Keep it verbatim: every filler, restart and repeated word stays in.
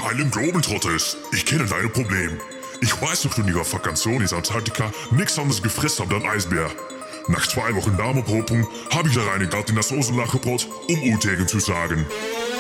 geilen Globetrotters, ich kenne dein Problem. Ich weiß, dass du in ihrer Vakantion in Antarktika nichts anderes gefressen habt als Eisbär. Nach zwei Wochen Darmopropung habe ich da rein in das Osenlachgebrot, um Utegen zu sagen.